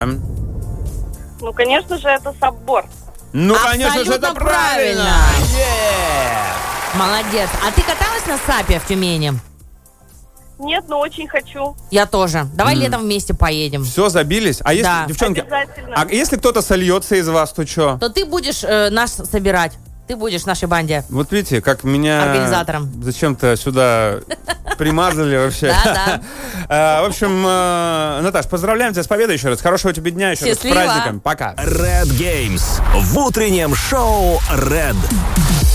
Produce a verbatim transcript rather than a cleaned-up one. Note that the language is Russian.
Ну, конечно же, это сабборд. Ну, конечно же, это правильно. правильно. Yeah. Молодец. А ты каталась на сапе в Тюмени? Нет, но очень хочу. Я тоже. Давай летом вместе поедем. Все, забились? А если, Да. девчонки, Обязательно. а если кто-то сольется из вас, то что? То ты будешь э, нас собирать. Ты будешь в нашей банде. Вот видите, как меня Организатором. зачем-то сюда примазали вообще. Да, да. В общем, э, Наташ, поздравляем тебя с победой еще раз. Хорошего тебе дня еще раз. С Счастливо. праздником. Пока. Red Games в утреннем шоу Red.